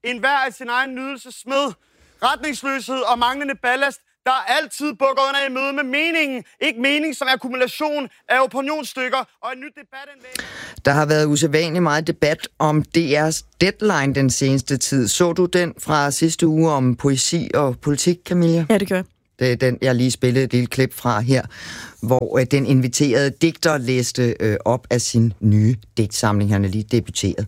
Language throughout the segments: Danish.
enhver af sin egen nydelse smed. Retningsløshed og manglende ballast, der er altid bukker under i møde med meningen. Ikke mening som akkumulation af opinionsstykker og et nyt debatindlæg. Der har været usædvanligt meget debat om DR's Deadline den seneste tid. Så du den fra sidste uge om poesi og politik, Camilla? Ja, det gør jeg. Det er den, jeg lige spillede et lille klip fra her, hvor den inviterede digter læste op af sin nye digtsamling. Han er lige debuteret.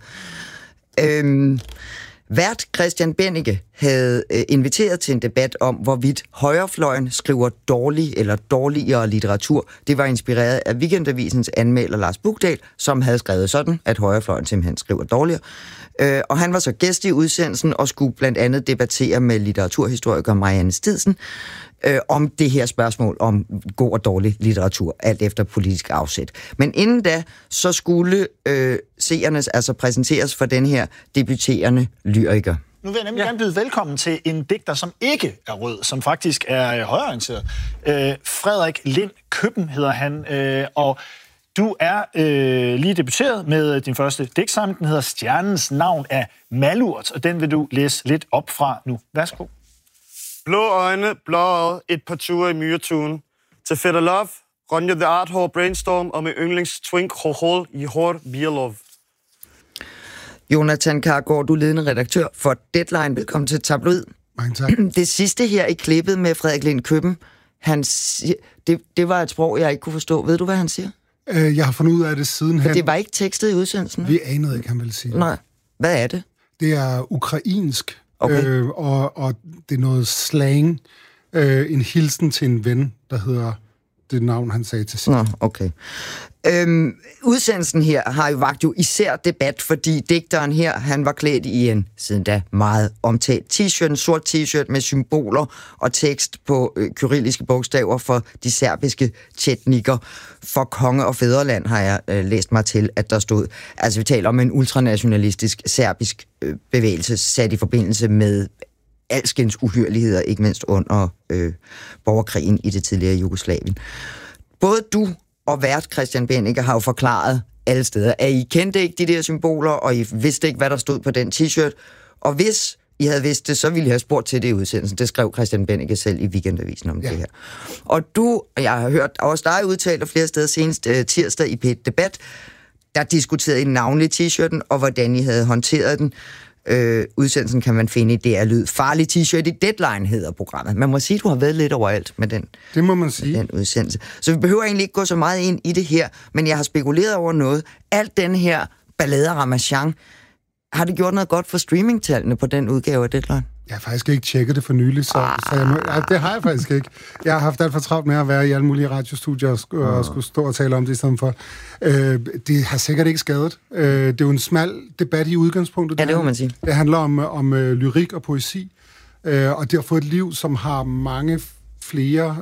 Vært Christian Bennike havde inviteret til en debat om, hvorvidt højrefløjen skriver dårlig eller dårligere litteratur. Det var inspireret af Weekendavisens anmelder Lars Bukdal, som havde skrevet sådan, at højrefløjen simpelthen skriver dårligere. Og han var så gæst i udsendelsen og skulle blandt andet debattere med litteraturhistoriker Marianne Stidsen om det her spørgsmål om god og dårlig litteratur, alt efter politisk afsæt. Men inden da, så skulle seerne altså præsenteres for den her debuterende lyriker. Nu vil jeg nemlig gerne byde velkommen til en digter, som ikke er rød, som faktisk er højreorienteret. Frederik Lind Køben hedder han, og du er lige debuteret med din første digtsamling. Den hedder Stjernens navn af Malurt, og den vil du læse lidt op fra nu. Værsgo. Blå øjne, blåøjet, et par ture i myretuen. Til Fedder Love, Ronja the Art Hall Brainstorm og med yndlings Twink Hohol i Hår Bierlov. Jonathan Kargaard, du er ledende redaktør for Deadline. Velkommen til Tabloid. Mange tak. Det sidste her i klippet med Frederik Lind Køben, det var et sprog, jeg ikke kunne forstå. Ved du, hvad han siger? Jeg har fundet ud af det sidenhen. Det var ikke tekstet i udsendelsen? Vi anede ikke, han ville sige. Nej. Hvad er det? Det er ukrainsk, okay. Og det er noget slang. En hilsen til en ven, der hedder det navn, han sagde til sig. Nå, okay. Udsendelsen her har jo vagt jo især debat, fordi digteren her, han var klædt i en, siden da, meget omtalt t-shirt, en sort t-shirt med symboler og tekst på kyrilliske bogstaver for de serbiske tjetniker. For konge og fædreland har jeg læst mig til, at der stod, altså vi taler om en ultranationalistisk serbisk bevægelse, sat i forbindelse med alskens uhyrligheder, ikke mindst under borgerkrigen i det tidligere Jugoslavien. Både du og vært Christian Bennike har jo forklaret alle steder, at I kendte ikke de der symboler, og I vidste ikke, hvad der stod på den t-shirt. Og hvis I havde vidst det, så ville I have spurgt til det i udsendelsen. Det skrev Christian Bennike selv i Weekendavisen om det her. Og du, jeg har hørt også dig udtalt flere steder senest tirsdag i P1 Debat, der diskuterede I navnlig t-shirten, og hvordan I havde håndteret den. Udsendelsen kan man finde i DR Lyd. Farlig t-shirt i Deadline hedder programmet. Man må sige, at du har været lidt overalt med den, det må man sige. Den udsendelse. Så vi behøver egentlig ikke gå så meget ind i det her, men jeg har spekuleret over noget. Alt den her ballade og ramachan, har det gjort noget godt for streamingtallene på den udgave af Deadline? Jeg har faktisk ikke tjekket det for nylig, så det har jeg faktisk ikke. Jeg har haft alt for travlt med at være i alle mulige radiostudier og skulle stå og tale om det i stedet for. Det har sikkert ikke skadet. Det er jo en smal debat i udgangspunktet. Ja, det må man sige. Det handler om lyrik og poesi, og det har fået et liv, som har mange flere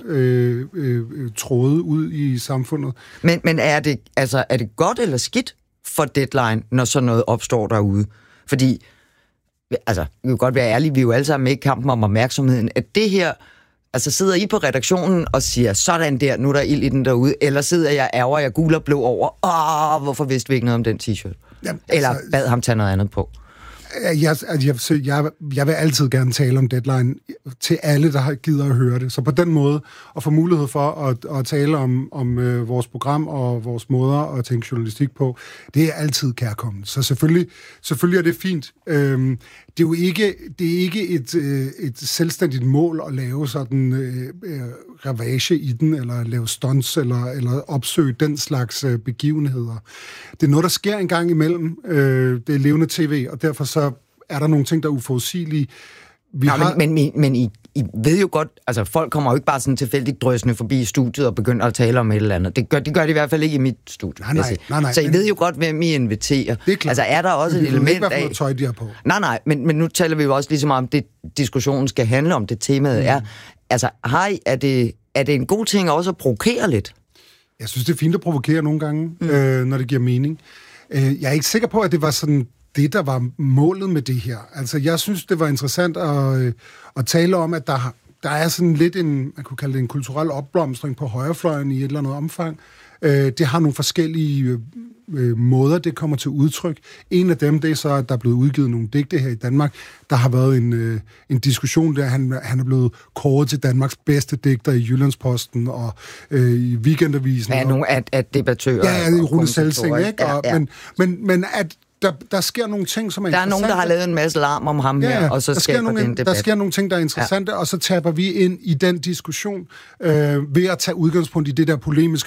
tråde ud i samfundet. Men er det godt eller skidt for Deadline, når sådan noget opstår derude? Fordi altså, vi kan godt være ærlige, vi er jo alle sammen med i kampen om opmærksomheden, at det her, altså sidder I på redaktionen og siger, sådan der, nu er der ild i den derude, eller sidder jeg ærger, jeg gul og blå over, hvorfor vidste vi ikke noget om den t-shirt? Jamen, eller bad ham tage noget andet på? Jeg vil altid gerne tale om Deadline til alle, der gider at høre det. Så på den måde, at få mulighed for at tale om vores program og vores måder at tænke journalistik på, det er altid kærkomment. Så selvfølgelig er det fint. Det er ikke et selvstændigt mål at lave sådan ravage i den, eller lave stunts, eller opsøge den slags begivenheder. Det er noget, der sker en gang imellem. Det er levende tv, og derfor så er der nogle ting, der er uforudsigelige. Men I ved jo godt, altså folk kommer jo ikke bare sådan tilfældigt drøsende forbi studiet og begynder at tale om et eller andet. Det gør de i hvert fald ikke i mit studie. Nej, så I ved jo godt, hvem I inviterer. Det er klart. Altså er der også et element ikke, af... tøj, de er på. Nej, men nu taler vi jo også ligesom om, det diskussionen skal handle om, det temaet er. Altså er det en god ting også at provokere lidt? Jeg synes, det er fint at provokere nogle gange, når det giver mening. Jeg er ikke sikker på, at det var sådan det, der var målet med det her. Altså, jeg synes, det var interessant at tale om, at der er sådan lidt man kunne kalde det en kulturel opblomstring på højrefløjen i et eller andet omfang. Det har nogle forskellige måder, det kommer til udtryk. En af dem, det er så, at der er blevet udgivet nogle digte her i Danmark. Der har været en diskussion der, han er blevet kåret til Danmarks bedste digter i Jyllandsposten og i Weekendavisen. Ja, nogle af debattører. Ja, Rune Salsing, ikke? Ja. Men at der sker nogle ting, som er der er interessante. nogen, der har lavet en masse larm om ham her, og så skaber det en debat. Der sker nogle ting, der er interessante, og så taber vi ind i den diskussion ved at tage udgangspunkt i det der polemiske